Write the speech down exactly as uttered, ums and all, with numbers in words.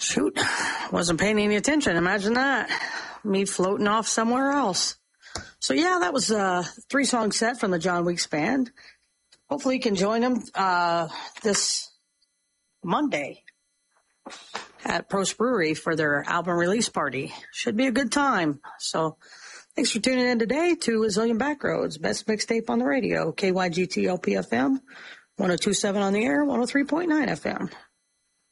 Shoot, wasn't paying any attention. Imagine that. Me floating off somewhere else. So, yeah, that was a three-song set from the John Weeks Band. Hopefully you can join them uh, this Monday at Prost Brewery for their album release party. Should be a good time. So thanks for tuning in today to A Zillion Backroads, best mixtape on the radio, K Y G T L P F M, one oh two point seven on the air, one oh three point nine F M.